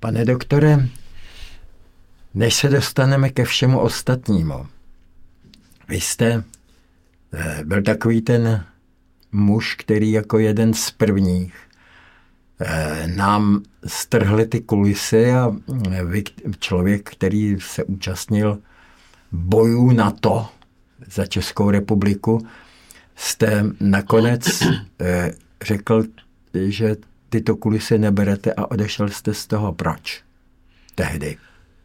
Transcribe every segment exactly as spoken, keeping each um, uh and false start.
Pane doktore, než se dostaneme ke všemu ostatnímu, vy jste byl takový ten muž, který jako jeden z prvních nám strhli ty kulisy a vy, člověk, který se účastnil bojů NATO za Českou republiku, jste nakonec řekl, že tyto kulisy neberete a odešel jste z toho. Proč? Tehdy.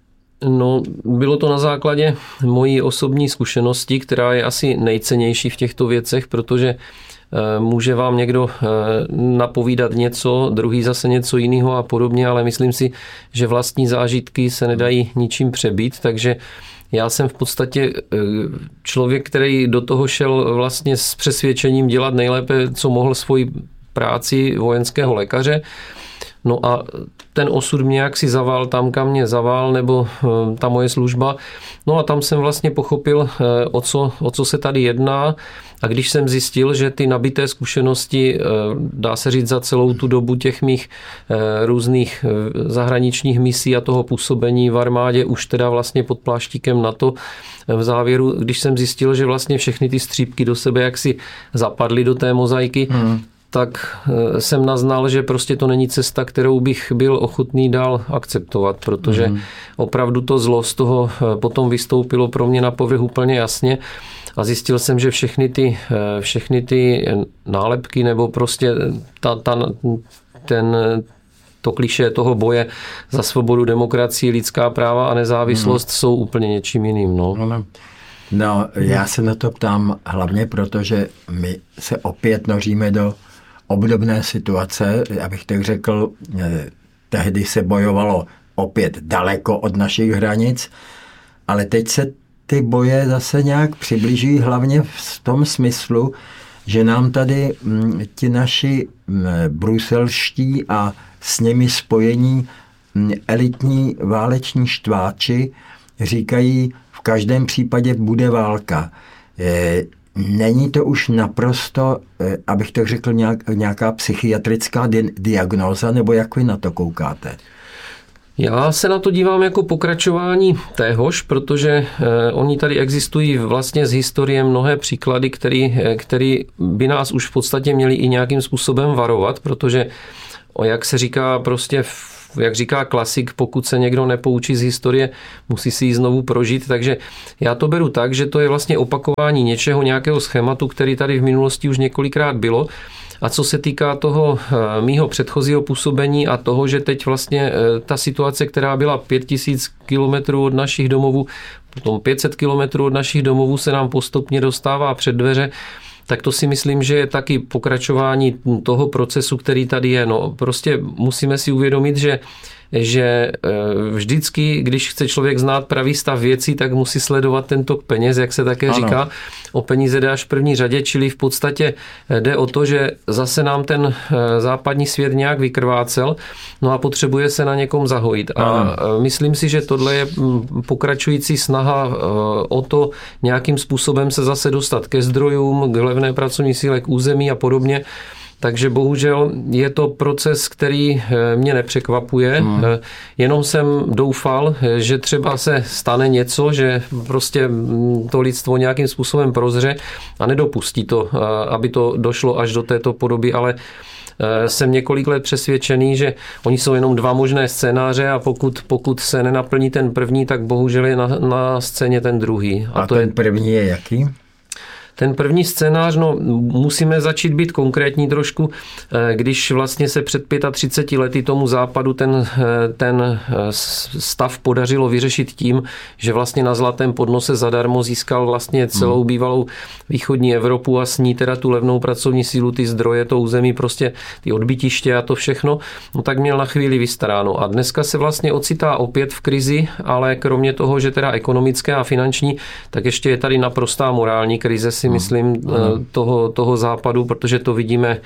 No, bylo to na základě mojí osobní zkušenosti, která je asi nejcennější v těchto věcech, protože může vám někdo napovídat něco, druhý zase něco jiného a podobně, ale myslím si, že vlastní zážitky se nedají ničím přebít, takže já jsem v podstatě člověk, který do toho šel vlastně s přesvědčením dělat nejlépe, co mohl svoji práci vojenského lékaře. No a ten osud mě jaksi zaval tam, kam mě zaval, nebo ta moje služba. No a tam jsem vlastně pochopil, o co, o co se tady jedná. A když jsem zjistil, že ty nabité zkušenosti, dá se říct za celou tu dobu těch mých různých zahraničních misí a toho působení v armádě, už teda vlastně pod pláštíkem NATO, v závěru, když jsem zjistil, že vlastně všechny ty střípky do sebe jaksi zapadly do té mozaiky, hmm. tak jsem naznal, že prostě to není cesta, kterou bych byl ochotný dál akceptovat, protože mm. opravdu to zlo z toho potom vystoupilo pro mě na povrch úplně jasně a zjistil jsem, že všechny ty, všechny ty nálepky nebo prostě ta, ta, ten, to klišé toho boje za svobodu, demokracii, lidská práva a nezávislost mm. jsou úplně něčím jiným. No. No, no, já se na to ptám hlavně proto, že my se opět noříme do obdobné situace, abych tak řekl, tehdy se bojovalo opět daleko od našich hranic, ale teď se ty boje zase nějak přiblíží hlavně v tom smyslu, že nám tady ti naši bruselští a s nimi spojení elitní váleční štváči říkají, v každém případě bude válka. Není to už naprosto, abych tak řekl, nějaká psychiatrická diagnóza, nebo jak vy na to koukáte? Já se na to dívám jako pokračování téhož, protože eh, oni tady existují vlastně z historie mnohé příklady, který, který by nás už v podstatě měli i nějakým způsobem varovat, protože, o, jak se říká prostě v jak říká klasik, pokud se někdo nepoučí z historie, musí si ji znovu prožít. Takže já to beru tak, že to je vlastně opakování něčeho, nějakého schématu, který tady v minulosti už několikrát bylo. A co se týká toho mýho předchozího působení a toho, že teď vlastně ta situace, která byla pět tisíc kilometrů od našich domovů, potom pět set kilometrů od našich domovů se nám postupně dostává před dveře, tak to si myslím, že je taky pokračování toho procesu, který tady je. No, prostě musíme si uvědomit, že že vždycky, když chce člověk znát pravý stav věcí, tak musí sledovat ten tok peněz, jak se také ano. říká. O peníze jde až v první řadě, čili v podstatě jde o to, že zase nám ten západní svět nějak vykrvácel, no a potřebuje se na někom zahojit. A ano. myslím si, že tohle je pokračující snaha o to nějakým způsobem se zase dostat ke zdrojům, k levné pracovní síle, k území a podobně. Takže bohužel je to proces, který mě nepřekvapuje. Hmm. Jenom jsem doufal, že třeba se stane něco, že prostě to lidstvo nějakým způsobem prozře a nedopustí to, aby to došlo až do této podoby, ale jsem několik let přesvědčený, že oni jsou jenom dva možné scénáře a pokud, pokud se nenaplní ten první, tak bohužel je na, na scéně ten druhý. A, a to ten je... první je jaký? Ten první scénář, no, musíme začít být konkrétní trošku, když vlastně se před třiceti pěti lety tomu západu ten, ten stav podařilo vyřešit tím, že vlastně na zlatém podnose zadarmo získal vlastně celou bývalou východní Evropu a s ní teda tu levnou pracovní sílu, ty zdroje, to území, prostě ty odbytiště a to všechno, no tak měl na chvíli vystaráno. A dneska se vlastně ocitá opět v krizi, ale kromě toho, že teda ekonomické a finanční, tak ještě je tady naprostá morální krize, si myslím, toho, toho západu, protože to vidíme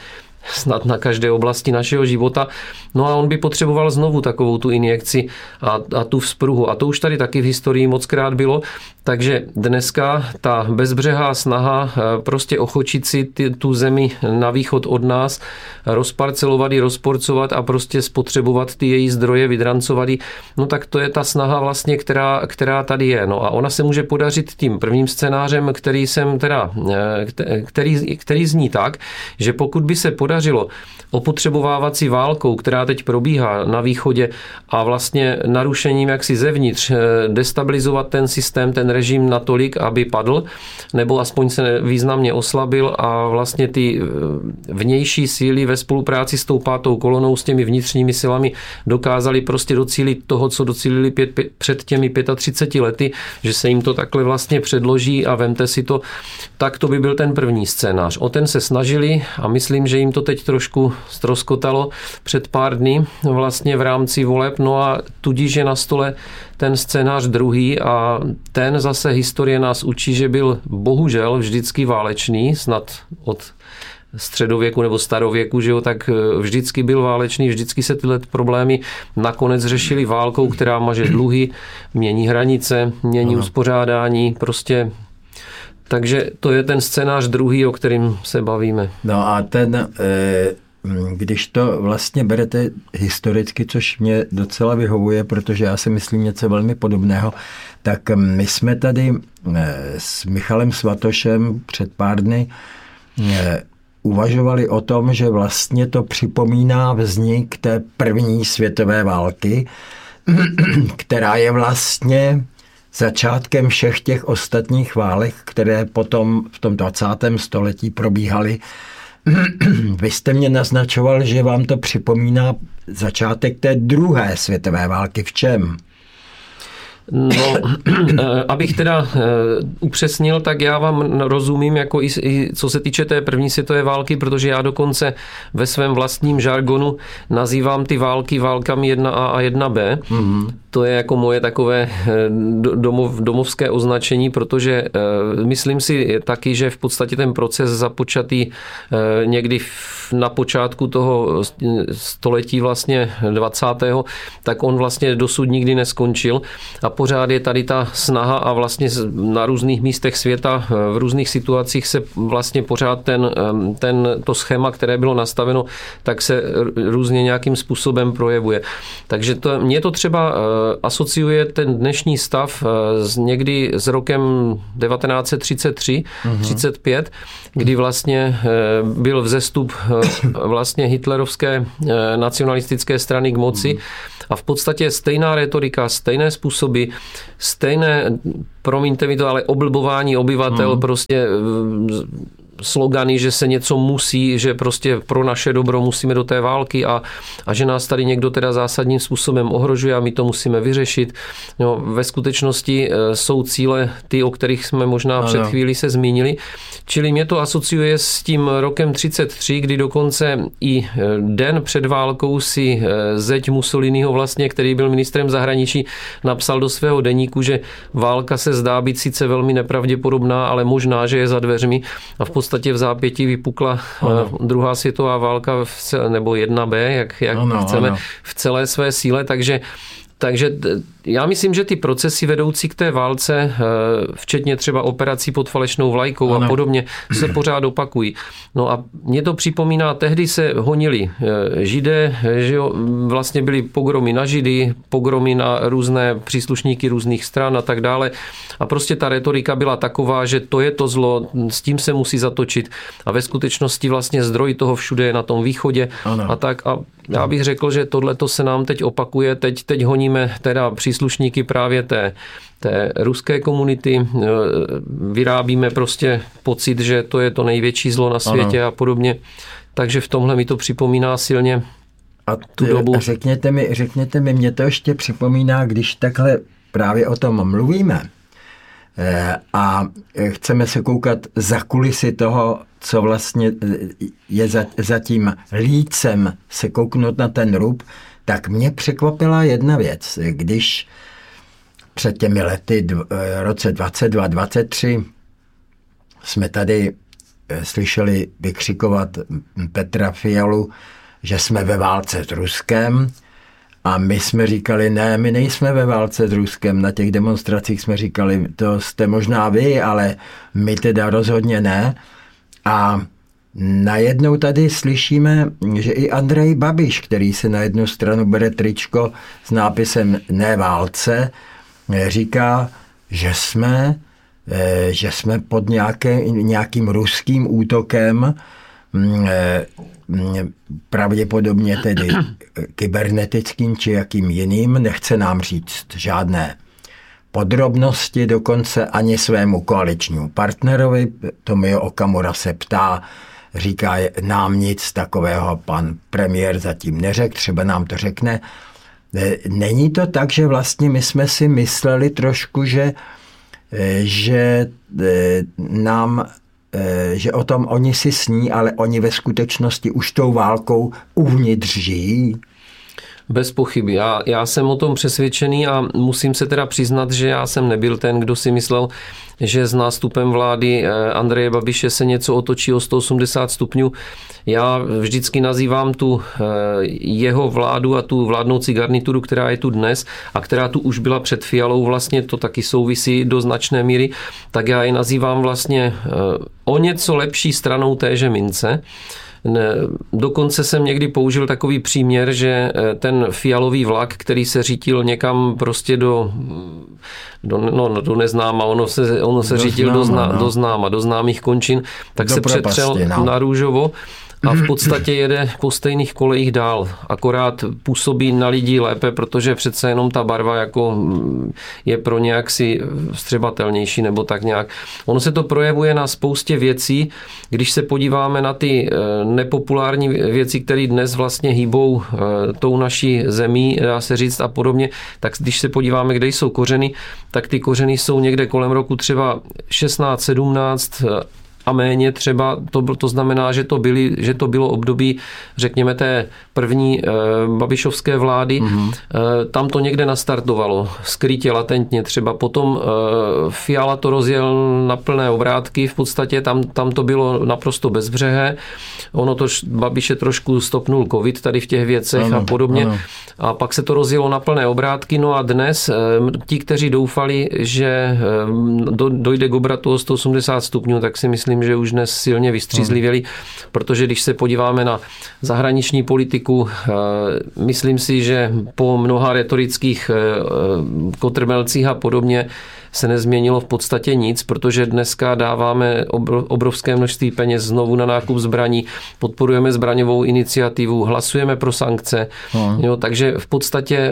snad na každé oblasti našeho života. No a on by potřeboval znovu takovou tu injekci a, a tu vzpruhu. A to už tady taky v historii mockrát bylo. Takže dneska ta bezbřehá snaha prostě ochočit si ty, tu zemi na východ od nás, rozparcelovat ji, rozporcovat a prostě spotřebovat ty její zdroje, vydrancovat ji, no tak to je ta snaha vlastně, která, která tady je. No a ona se může podařit tím prvním scénářem, který jsem teda, který, který zní tak, že pokud by se podařilo opotřebovávací válkou, která teď probíhá na východě a vlastně narušením jaksi zevnitř destabilizovat ten systém, ten režim natolik, aby padl, nebo aspoň se významně oslabil a vlastně ty vnější síly ve spolupráci s tou pátou kolonou, s těmi vnitřními silami dokázali prostě docílit toho, co docílili pět, pět, před těmi třiceti pěti lety, že se jim to takhle vlastně předloží a vemte si to, tak to by byl ten první scénář. O ten se snažili a myslím, že jim to teď trošku ztroskotalo před pár dny vlastně v rámci voleb, no a tudíž je na stole ten scénář druhý a ten zase historie nás učí, že byl bohužel vždycky válečný, snad od středověku nebo starověku, že jo, tak vždycky byl válečný, vždycky se tyhle problémy nakonec řešily válkou, která maže dluhy, mění hranice, mění Aha. uspořádání, prostě. Takže to je ten scénář druhý, o kterým se bavíme. No a ten, když to vlastně berete historicky, což mě docela vyhovuje, protože já si myslím něco velmi podobného, tak my jsme tady s Michalem Svatošem před pár dny uvažovali o tom, že vlastně to připomíná vznik té první světové války, která je vlastně začátkem všech těch ostatních válek, které potom v tom dvacátém století probíhaly. Vy jste mě naznačoval, že vám to připomíná začátek té druhé světové války. V čem? No, abych teda upřesnil, tak já vám rozumím, jako i, i co se týče té první světové války, protože já dokonce ve svém vlastním žargonu nazývám ty války válkami jedna A a jedna B. Mm-hmm. To je jako moje takové domov, domovské označení, protože myslím si taky, že v podstatě ten proces započatý někdy na počátku toho století vlastně dvacátého tak on vlastně dosud nikdy neskončil a pořád je tady ta snaha a vlastně na různých místech světa, v různých situacích se vlastně pořád ten, ten, to schéma, které bylo nastaveno, tak se různě nějakým způsobem projevuje. Takže to, mě to třeba asociuje ten dnešní stav z někdy s rokem devatenáct set třicet tři třicet pět, kdy vlastně byl vzestup vlastně hitlerovské nacionalistické strany k moci a v podstatě stejná retorika, stejné způsoby, stejné, promiňte mi to, ale oblbování obyvatel, hmm. prostě slogany, že se něco musí, že prostě pro naše dobro musíme do té války a, a že nás tady někdo teda zásadním způsobem ohrožuje a my to musíme vyřešit. No, ve skutečnosti jsou cíle ty, o kterých jsme možná ano. před chvílí se zmínili. Čili mě to asociuje s tím rokem třicet tři, kdy dokonce i den před válkou si zeď Mussoliniho vlastně, který byl ministrem zahraničí, napsal do svého deníku, že válka se zdá být sice velmi nepravděpodobná, ale možná, že je za dveřmi a v podstatě v zápětí vypukla ano. druhá světová válka, nebo jedna B, jak, jak ano, chceme, ano. v celé své síle, takže Takže já myslím, že ty procesy vedoucí k té válce, včetně třeba operací pod falešnou vlajkou ano. a podobně, se pořád opakují. No a mě to připomíná, tehdy se honili Židé, že jo, vlastně byly pogromy na Židy, pogromy na různé příslušníky různých stran a tak dále. A prostě ta retorika byla taková, že to je to zlo, s tím se musí zatočit. A ve skutečnosti vlastně zdroj toho všude je na tom východě. Ano. A tak a já bych řekl, že tohleto se nám teď opakuje. Teď, teď honíme teda příslušníky právě té, té ruské komunity. Vyrábíme prostě pocit, že to je to největší zlo na světě ano. a podobně. Takže v tomhle mi to připomíná silně a tu dobu. Řekněte mi, řekněte mi, mě to ještě připomíná, když takhle právě o tom mluvíme a chceme se koukat za kulisy toho, co vlastně je za, za tím lícem se kouknout na ten rub, tak mě překvapila jedna věc. Když před těmi lety, v roce dvacet dva dvacet tři, jsme tady slyšeli vykřikovat Petra Fialu, že jsme ve válce s Ruskem. A my jsme říkali, ne, my nejsme ve válce s Ruskem. Na těch demonstracích jsme říkali, to jste možná vy, ale my teda rozhodně ne. A najednou tady slyšíme, že i Andrej Babiš, který se na jednu stranu bere tričko s nápisem Ne válce, říká, že jsme, že jsme pod nějaké, nějakým ruským útokem, pravděpodobně tedy kybernetickým či jakým jiným, nechce nám říct žádné podrobnosti, dokonce ani svému koaličnímu partnerovi. Tomio Okamura se ptá, říká, nám nic takového pan premiér zatím neřekl, třeba nám to řekne. Není to tak, že vlastně my jsme si mysleli trošku, že, že nám že o tom oni si sní, ale oni ve skutečnosti už tou válkou uvnitř žijí? Bez pochyby. Já, já jsem o tom přesvědčený a musím se teda přiznat, že já jsem nebyl ten, kdo si myslel, že s nástupem vlády Andreje Babiše se něco otočí o sto osmdesát stupňů. Já vždycky nazývám tu jeho vládu a tu vládnoucí garnituru, která je tu dnes a která tu už byla před Fialou, vlastně to taky souvisí do značné míry, tak já je nazývám vlastně o něco lepší stranou téže mince. Dokonce jsem někdy použil takový příměr, že ten Fialový vlak, který se řítil někam prostě do, do, no, do neznáma, ono se, ono se do řítil známa, do, zná, no. do známa, do známých končin, tak do se propasti, přetřel no. na růžovo a v podstatě jede po stejných kolejích dál. Akorát působí na lidi lépe, protože přece jenom ta barva jako je pro ně jaksi vstřebatelnější nebo tak nějak. Ono se to projevuje na spoustě věcí. Když se podíváme na ty nepopulární věci, které dnes vlastně hýbou tou naší zemí, dá se říct a podobně, tak když se podíváme, kde jsou kořeny, tak ty kořeny jsou někde kolem roku třeba šestnáct sedmnáct a méně třeba, to, to znamená, že to, byly, že to bylo období, řekněme, té první e, babišovské vlády. Mm-hmm. E, tam to někde nastartovalo, skrytě, latentně třeba. Potom e, Fiala to rozjel na plné obrátky, v podstatě tam, tam to bylo naprosto bezbřehé. Ono to Babiše trošku stopnul covid tady v těch věcech ano, a podobně. Ano. A pak se to rozjelo na plné obrátky. No a dnes e, ti, kteří doufali, že e, do, dojde k obratu o sto osmdesát stupňů, tak si myslím, že už dnes silně vystřízlivěli, protože když se podíváme na zahraniční politiku, myslím si, že po mnoha retorických kotrmelcích a podobně se nezměnilo v podstatě nic, protože dneska dáváme obrovské množství peněz znovu na nákup zbraní, podporujeme zbraňovou iniciativu, hlasujeme pro sankce, no. jo, takže v podstatě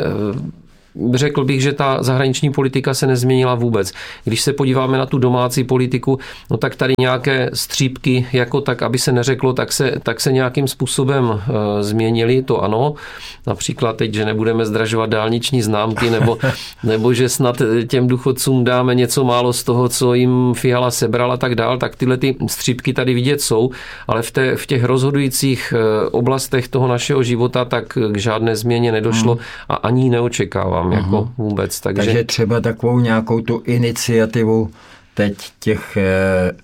řekl bych, že ta zahraniční politika se nezměnila vůbec. Když se podíváme na tu domácí politiku, no tak tady nějaké střípky, jako tak, aby se neřeklo, tak se, tak se nějakým způsobem e, změnily, to ano. Například teď, že nebudeme zdražovat dálniční známky, nebo, nebo že snad těm důchodcům dáme něco málo z toho, co jim Fiala sebral a tak dál, tak tyhle ty střípky tady vidět jsou, ale v, té, v těch rozhodujících oblastech toho našeho života tak k žádné změně nedošlo a ani neočekávám. Jako vůbec, takže... takže třeba takovou nějakou tu iniciativu teď těch eh,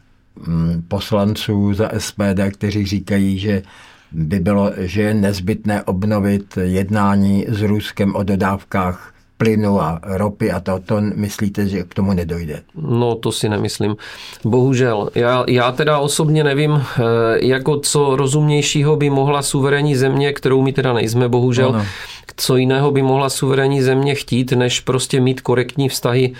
poslanců za S P D, kteří říkají, že by bylo, že je nezbytné obnovit jednání s Ruskem o dodávkách plynu a ropy a to, to myslíte, že k tomu nedojde? No to si nemyslím. Bohužel. Já, já teda osobně nevím, jako co rozumnějšího by mohla suverénní země, kterou my teda nejsme, bohužel, ano. Co jiného by mohla suverénní země chtít, než prostě mít korektní vztahy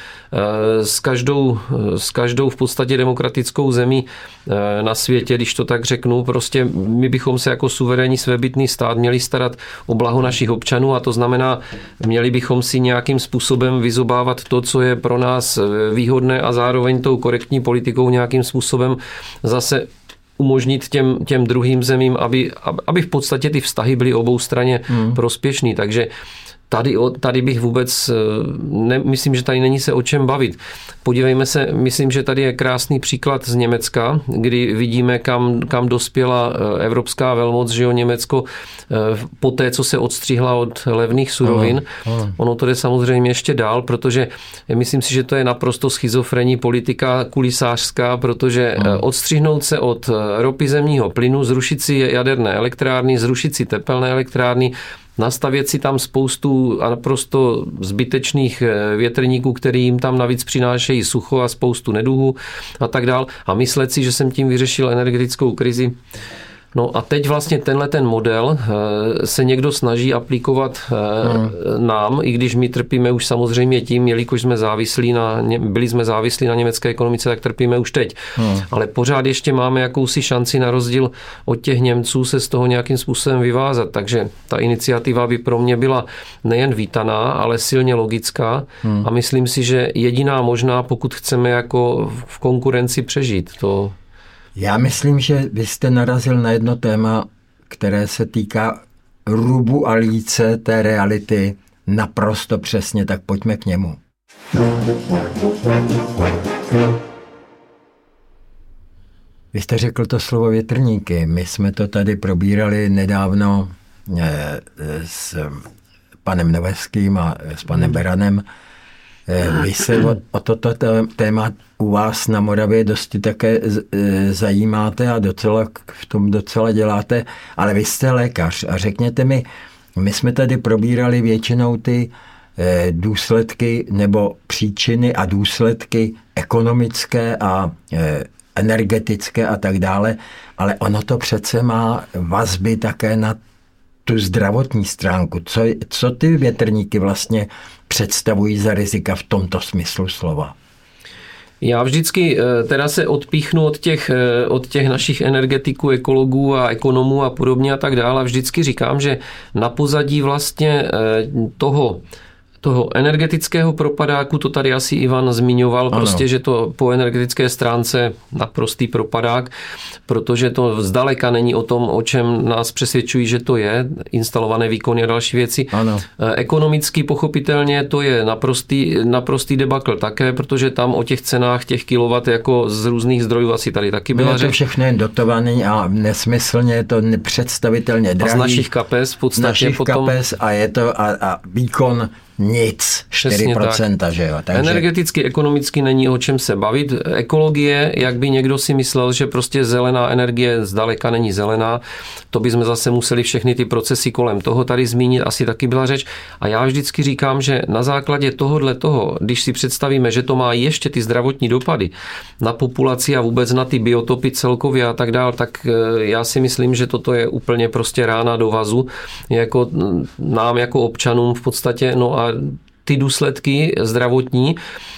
s každou, s každou v podstatě demokratickou zemí na světě, když to tak řeknu. Prostě my bychom se jako suverénní svébytný stát měli starat o blaho našich občanů a to znamená, měli bychom si nějakým způsobem vyzobávat to, co je pro nás výhodné a zároveň tou korektní politikou nějakým způsobem zase umožnit těm, těm druhým zemím, aby, aby v podstatě ty vztahy byly obou straně hmm. prospěšný. Takže Tady, tady bych vůbec, ne, myslím, že tady není se o čem bavit. Podívejme se, myslím, že tady je krásný příklad z Německa, kdy vidíme, kam, kam dospěla evropská velmoc, že jo, Německo po té, co se odstřihla od levných surovin. Aha, aha. Ono to jde samozřejmě ještě dál, protože myslím si, že to je naprosto schizofrenní politika kulisářská, protože aha. odstřihnout se od ropy zemního plynu, zrušit si jaderné elektrárny, zrušit si tepelné elektrárny, nastavět si tam spoustu a naprosto zbytečných větrníků, který jim tam navíc přinášejí sucho a spoustu neduhů a tak dál. A myslet si, že jsem tím vyřešil energetickou krizi. No a teď vlastně tenhle ten model se někdo snaží aplikovat hmm. nám, i když my trpíme už samozřejmě tím, jelikož jsme závislí na, byli jsme závislí na německé ekonomice, tak trpíme už teď. Hmm. Ale pořád ještě máme jakousi šanci na rozdíl od těch Němců se z toho nějakým způsobem vyvázat. Takže ta iniciativa by pro mě byla nejen vítaná, ale silně logická hmm. a myslím si, že jediná možná, pokud chceme jako v konkurenci přežít. To Já myslím, že vy jste narazil na jedno téma, které se týká rubu a líce té reality naprosto přesně, tak pojďme k němu. Vy jste řekl to slovo větrníky. My jsme to tady probírali nedávno s panem Noveským a s panem Beranem. Vy se o, o toto téma u vás na Moravě dosti také zajímáte a docela v tom docela děláte, ale vy jste lékař a řekněte mi, my jsme tady probírali většinou ty důsledky nebo příčiny a důsledky ekonomické a energetické a tak dále, ale ono to přece má vazby také na tu zdravotní stránku. Co, co ty větrníky vlastně představují za rizika v tomto smyslu slova? Já vždycky teda se odpíchnu od těch, od těch našich energetiků, ekologů a ekonomů a podobně a tak dále. Vždycky říkám, že na pozadí vlastně toho toho energetického propadáku, to tady asi Ivan zmiňoval, ano. Prostě, že to po energetické stránce naprostý propadák, protože to zdaleka není o tom, o čem nás přesvědčují, že to je, instalované výkony a další věci. Ano. Ekonomicky pochopitelně to je naprostý, naprostý debakl také, protože tam o těch cenách těch kilowatt jako z různých zdrojů asi tady taky byla řeč. Je to všechno jen dotovaný a nesmyslně je to nepředstavitelně drahý. A z našich kapes v podstatě našich potom... kapes a je to a, a výkon nic, čtyři procenta, tak. Že jo. Takže... Energeticky, ekonomicky není o čem se bavit. Ekologie, jak by někdo si myslel, že prostě zelená energie zdaleka není zelená, to bychom zase museli všechny ty procesy kolem toho tady zmínit, asi taky byla řeč. A já vždycky říkám, že na základě tohohle toho, když si představíme, že to má ještě ty zdravotní dopady na populaci a vůbec na ty biotopy celkově a tak dál, tak já si myslím, že toto je úplně prostě rána do vazu, jako nám jako občanům v podstatě, no a ty důsledky zdravotní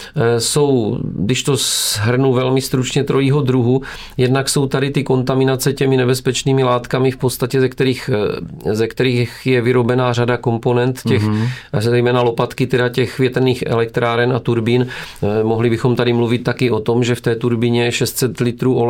jsou, když to shrnu velmi stručně, trojího druhu. Jednak jsou tady ty kontaminace těmi nebezpečnými látkami, v podstatě ze kterých, ze kterých je vyrobená řada komponent, těch, mm-hmm. zejména lopatky teda těch větrných elektráren a turbín. Mohli bychom tady mluvit taky o tom, že v té turbině je šest set litrů oleje